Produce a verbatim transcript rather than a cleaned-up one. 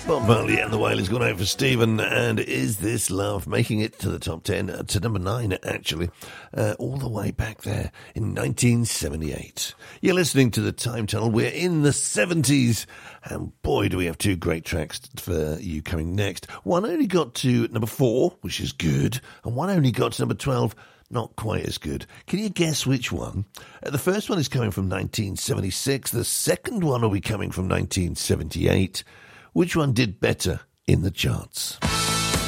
Bob Marley and the Wailers gone out for Stephen, and Is This Love, making it to the top ten, uh, to number nine actually, uh, all the way back there in nineteen seventy-eight. You're listening to the Time Tunnel. We're in the seventies, and boy do we have two great tracks for you coming next. One only got to number four, which is good, and one only got to number twelve, not quite as good. Can you guess which one? Uh, the first one is coming from nineteen seventy-six, the second one will be coming from nineteen seventy-eight. Which one did better in the charts?